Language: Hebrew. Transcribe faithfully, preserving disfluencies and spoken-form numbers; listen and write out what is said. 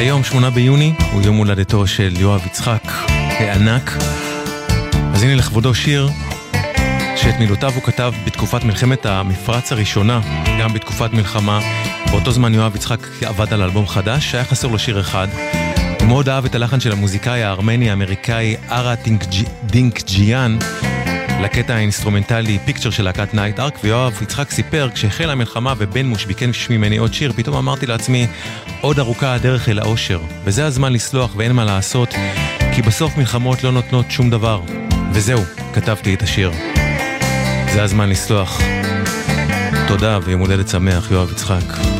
היום, שמונה ביוני, הוא יום הולדתו של יואב יצחק, הענק. אז הנה לכבודו שיר שאת מילותיו הוא כתב בתקופת מלחמת המפרץ הראשונה, גם בתקופת מלחמה. באותו זמן יואב יצחק עבד על אלבום חדש, שהיה חסר לו שיר אחד. הוא מאוד אהב את הלחן של המוזיקאי הארמני-האמריקאי ארה דינקג'יאן לקטע האינסטרומנטלי פיקצ'ר של להקת נייט ארק, ויואב יצחק סיפר, כשהחלה המלחמה ובן מוש ביקש ממני עוד שיר, פתאום אמרתי לעצמי, עוד ארוכה הדרך אל האושר, וזה הזמן לסלוח ואין מה לעשות, כי בסוף מלחמות לא נותנות שום דבר. וזהו, כתבתי את השיר. זה הזמן לסלוח. תודה ויום הולדת שמח, יואב יצחק.